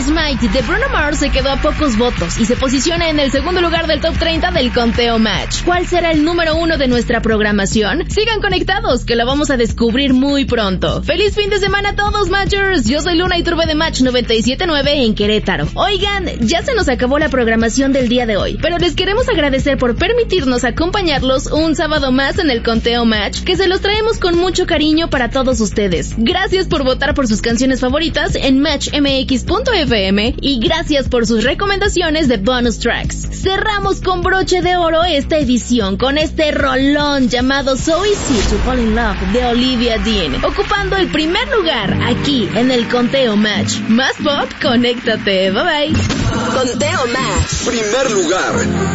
Smite de Bruno Mars se quedó a pocos votos y se posiciona en el segundo lugar del top 30 del conteo Match. ¿Cuál será el número 1 de nuestra programación? Sigan conectados, que lo vamos a descubrir muy pronto. ¡Feliz fin de semana a todos, Matchers! Yo soy Luna Iturbe de Match 97.9 en Querétaro. Oigan, ya se nos acabó la programación del día de hoy, pero les queremos agradecer por permitirnos acompañarlos un sábado más en el conteo Match, que se los traemos con mucho cariño para todos ustedes. Gracias por votar por sus canciones favoritas en matchmx.fm y gracias por sus recomendaciones de bonus tracks. Cerramos con broche de oro esta edición con este rolón llamado So Easy to Fall in Love de Olivia Dean, ocupando el primer lugar aquí en el conteo Match. Más pop, conéctate, bye bye. Conteo Match. Primer lugar.